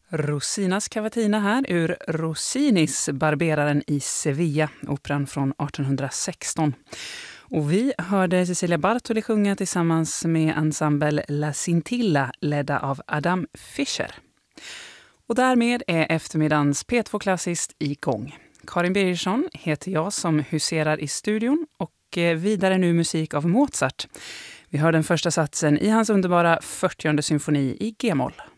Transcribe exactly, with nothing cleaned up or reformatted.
Rosinas cavatina här ur Rossinis Barberaren i Sevilla, operan från artonhundrasexton. Och vi hörde Cecilia Bartoli sjunga tillsammans med ensemble La Scintilla ledda av Adam Fischer. Och därmed är eftermiddagens P två Klassiskt igång. Karin Birgersson heter jag som huserar i studion och vidare nu musik av Mozart. Vi hör den första satsen i hans underbara fyrtionde symfoni i G-moll.